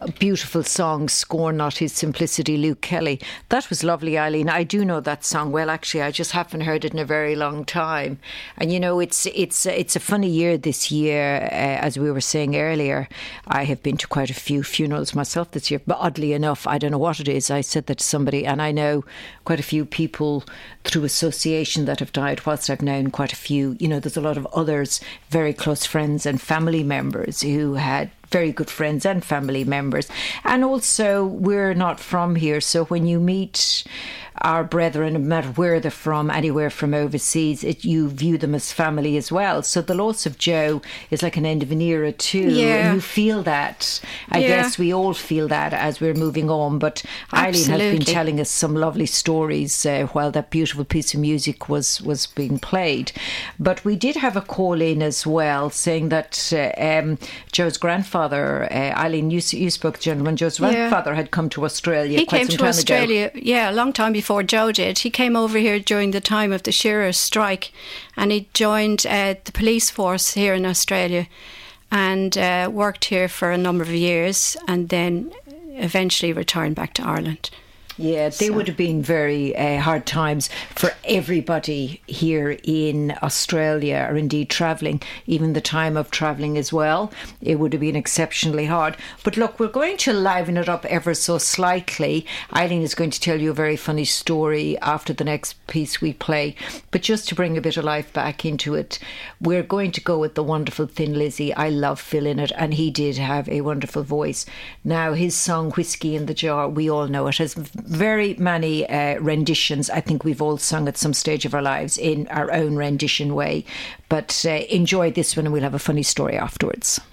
A beautiful song, Scorn Not His Simplicity, Luke Kelly. That was lovely, Eileen. I do know that song well, actually. I just haven't heard it in a very long time. And, you know, it's a funny year this year. As we were saying earlier, I have been to quite a few funerals myself this year. But oddly enough, I don't know what it is. I said that to somebody, and I know quite a few people through association that have died, whilst I've known quite a few. You know, there's a lot of others, very close friends and family members who had very good friends and family members. And also, we're not from here, so when you meet our brethren, no matter where they're from, anywhere from overseas, you view them as family as well. So the loss of Joe is like an end of an era too. Yeah. And you feel that. I guess we all feel that as we're moving on. But Eileen has been telling us some lovely stories while that beautiful piece of music was being played. But we did have a call in as well saying that Joe's grandfather, Eileen, you spoke to gentleman, Joe's grandfather had come to Australia. He came to Australia, a long time before Joe did. He came over here during the time of the shearers' strike, and he joined the police force here in Australia and worked here for a number of years, and then eventually returned back to Ireland. Yeah, they would have been very hard times for everybody here in Australia, or indeed travelling, even the time of travelling as well. It would have been exceptionally hard. But look, we're going to liven it up ever so slightly. Eileen is going to tell you a very funny story after the next piece we play. But just to bring a bit of life back into it, we're going to go with the wonderful Thin Lizzy. I love Phil Lynott, and he did have a wonderful voice. Now, his song Whiskey in the Jar, we all know it, has very many renditions. I think we've all sung at some stage of our lives in our own rendition way. But enjoy this one, and we'll have a funny story afterwards.